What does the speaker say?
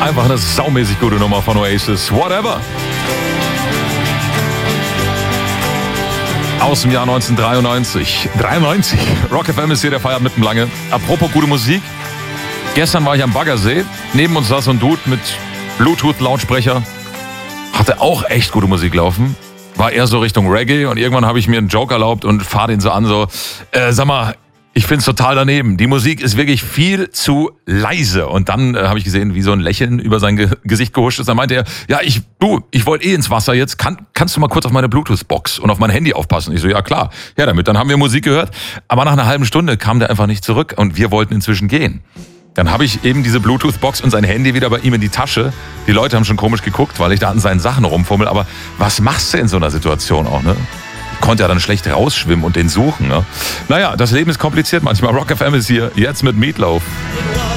Einfach eine saumäßig gute Nummer von Oasis. Whatever. Aus dem Jahr 1993. 93. Rock FM ist hier, der feiert mitten lange. Apropos gute Musik. Gestern war ich am Baggersee. Neben uns saß so ein Dude mit Bluetooth-Lautsprecher. Hatte auch echt gute Musik laufen. War eher so Richtung Reggae. Und irgendwann habe ich mir einen Joke erlaubt und fahre den so an, so, sag mal, ich find's total daneben. Die Musik ist wirklich viel zu leise. Und dann habe ich gesehen, wie so ein Lächeln über sein Gesicht gehuscht ist. Dann meinte er, ja, ich wollte ins Wasser jetzt. Kannst du mal kurz auf meine Bluetooth-Box und auf mein Handy aufpassen? Ich so, ja klar. Ja, damit. Dann haben wir Musik gehört. Aber nach einer halben Stunde kam der einfach nicht zurück. Und wir wollten inzwischen gehen. Dann habe ich eben diese Bluetooth-Box und sein Handy wieder bei ihm in die Tasche. Die Leute haben schon komisch geguckt, weil ich da an seinen Sachen rumfummel. Aber was machst du in so einer Situation auch, ne? Konnte ja dann schlecht rausschwimmen und den suchen. Ne? Naja, das Leben ist kompliziert manchmal. Rock FM ist hier, jetzt mit Meatloaf.